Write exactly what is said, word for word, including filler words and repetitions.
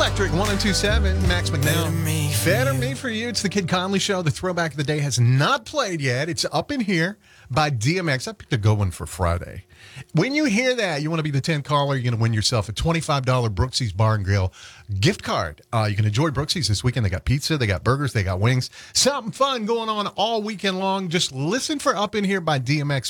Electric one oh two point seven, Max McNeil. Better Me For Better You. Me For You. It's the Kid Conley Show. The throwback of the day has not played yet. It's Up in Here by D M X. I picked a good one for Friday. When you hear that, you want to be the tenth caller, you're going to win yourself a twenty-five dollars Brooksie's Bar and Grill gift card. Uh, you can enjoy Brooksie's this weekend. They got pizza, they got burgers, they got wings. Something fun going on all weekend long. Just listen for Up in Here by D M X.